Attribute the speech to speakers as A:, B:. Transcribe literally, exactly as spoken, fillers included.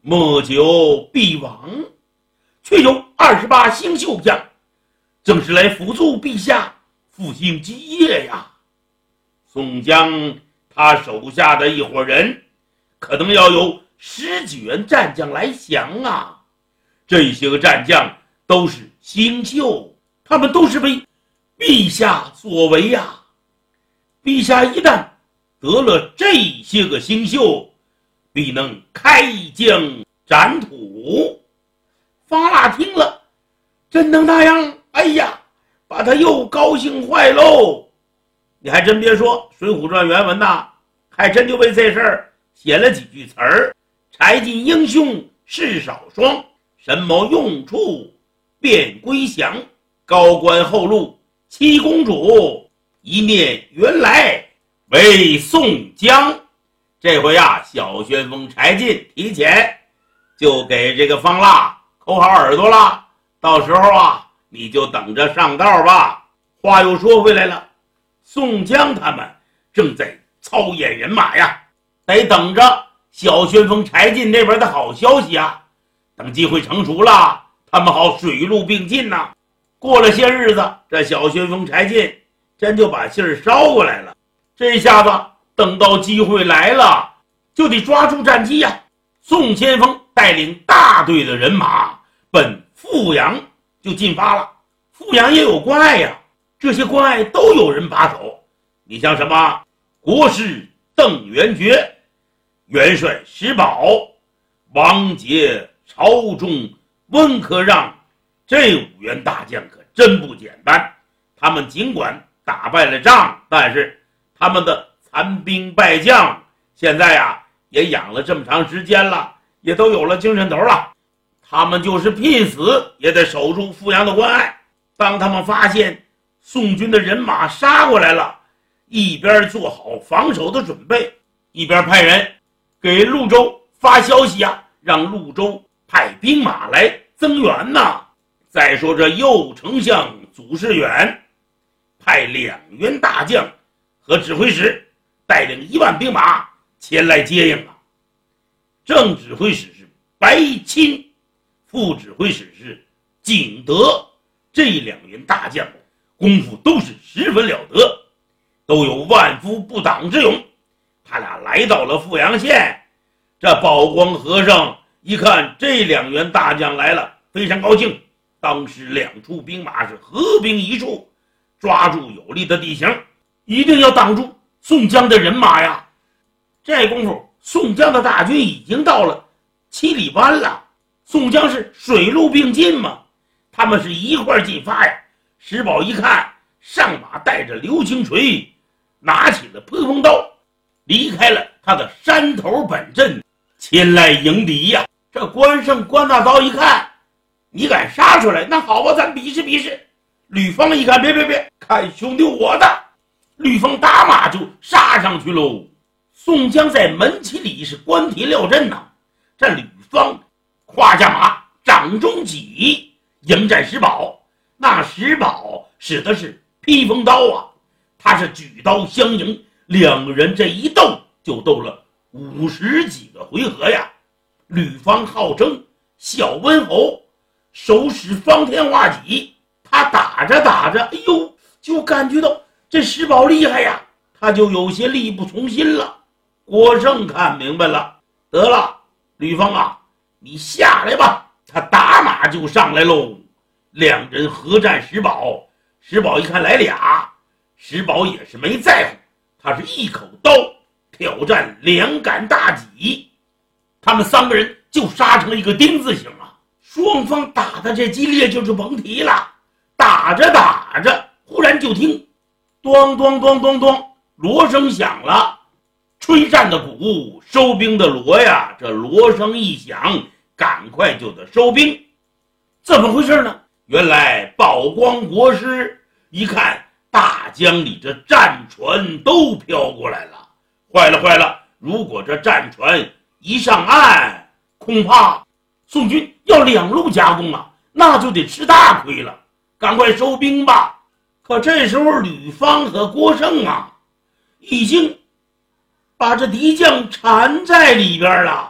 A: 莫久必亡，却有二十八星宿将，正是来辅助陛下复兴基业呀。宋江他手下的一伙人，可能要有十几员战将来降啊。这些个战将都是星宿，他们都是为陛下所为呀。陛下一旦得了这些个星宿，必能开疆展土。方腊听了，真能那样？哎呀，把他又高兴坏喽。你还真别说，《水浒传》原文呐，还真就为这事儿写了几句词儿：柴进英雄事少双，沈某用处便归降，高官厚禄七公主，一念原来为宋江。这回啊，小旋风柴进提前就给这个方腊抠好耳朵了，到时候啊，你就等着上道吧。话又说回来了，宋江他们正在操演人马呀，得等着小旋风柴进那边的好消息啊。等机会成熟了，他们好水陆并进呐、啊。过了些日子，这小旋风柴进真就把信儿捎过来了。这下子等到机会来了，就得抓住战机呀、啊。宋先锋带领大队的人马奔富阳就进发了。富阳也有关隘呀，这些关隘都有人把守。你像什么国师邓元觉、元帅石宝、王杰、曹忠、温可让，这五员大将可真不简单。他们尽管打败了仗，但是他们的残兵败将现在啊也养了这么长时间了，也都有了精神头了。他们就是拼死也得守住富阳的关隘。当他们发现宋军的人马杀过来了，一边做好防守的准备，一边派人给潞州发消息啊，让潞州派兵马来增援呐。再说这右丞相祖士远派两员大将和指挥使带领一万兵马前来接应啊。正指挥使是白钦，副指挥使是景德，这两员大将功夫都是十分了得，都有万夫不挡之勇。他俩来到了富阳县，这宝光和尚一看这两员大将来了，非常高兴。当时两处兵马是合兵一处，抓住有利的地形，一定要挡住宋江的人马呀。这功夫宋江的大军已经到了七里湾了。宋江是水陆并进嘛，他们是一块进发呀。石宝一看，上马带着流星锤，拿起了破风刀，离开了他的山头本阵，前来迎敌呀。这关胜关大刀一看，你敢杀出来，那好吧，咱比试比试。吕方一看，别别别，看兄弟我的。吕方打马就杀上去喽。宋江在门旗里是关铁料阵呐、啊，这吕方胯下马，掌中戟，迎战石宝。那石宝使的是披风刀啊，他是举刀相迎，两人这一斗就斗了五十几个回合呀。吕方号称小温侯，手使方天画戟，他打着打着，哎呦，就感觉到这石宝厉害呀，他就有些力不从心了。郭胜看明白了，得了，吕方啊，你下来吧。他打马就上来喽。两人合战石宝，石宝一看来俩，石宝也是没在乎，他是一口刀挑战两杆大戟，他们三个人就杀成了一个丁字形啊。双方打的这激烈就是甭提了。打着打着，忽然就听咚咚咚咚咚，锣声响了。吹战的鼓，收兵的锣呀，这锣声一响，赶快就得收兵。怎么回事呢？原来宝光国师一看大江里这战船都飘过来了，坏了坏了，如果这战船一上岸，恐怕宋军要两路夹攻啊，那就得吃大亏了，赶快收兵吧。可这时候吕方和郭胜啊，已经把这敌将缠在里边了。